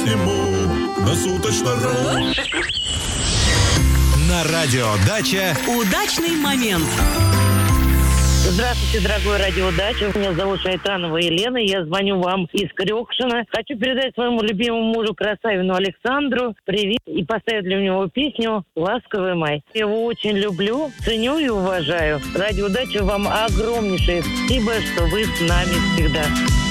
по-домашнему, на суточно-ру. На радио «Дача» удачный момент. Здравствуйте, дорогой радио «Дача». Меня зовут Шайтанова Елена. Я звоню вам из Крёкшина. Хочу передать своему любимому мужу Красавину Александру привет и поставить для него песню «Ласковый май». Я его очень люблю, ценю и уважаю. Радио «Дача» вам огромнейшее спасибо, что вы с нами всегда.